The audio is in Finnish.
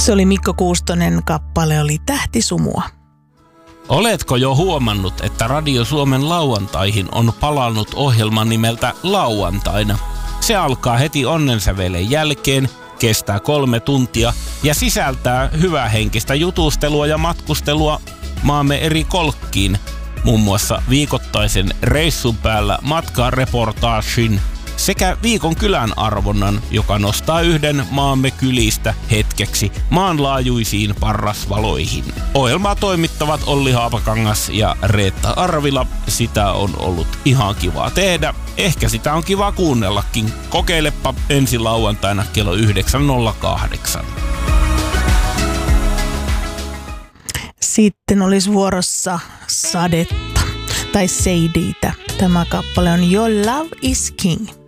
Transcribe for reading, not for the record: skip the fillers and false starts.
Se oli Mikko Kuustonen, kappale oli Tähtisumua. Oletko jo huomannut, että Radio Suomen lauantaihin on palannut ohjelma nimeltä Lauantaina? Se alkaa heti onnensävelen jälkeen, kestää 3 tuntia ja sisältää hyvähenkistä jutustelua ja matkustelua maamme eri kolkkiin. Muun muassa viikoittaisen reissun päällä matkareportaagin sekä viikon kylän arvonnan, joka nostaa yhden maamme kylistä hetkeksi maanlaajuisiin parrasvaloihin. Ohjelmaa toimittavat Olli Haapakangas ja Reetta Arvila. Sitä on ollut ihan kivaa tehdä. Ehkä sitä on kiva kuunnellakin. Kokeilepa ensi lauantaina kello 9.08. Sitten olisi vuorossa Sadetta tai Seiditä. Tämä kappale on Your Love is King.